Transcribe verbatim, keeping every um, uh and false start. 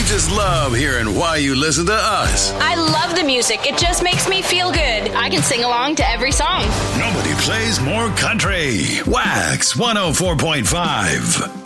just love hearing why you listen to us. I love the music. It just makes me feel good. I can sing along to every song. Nobody plays more country. Wax one oh four point five.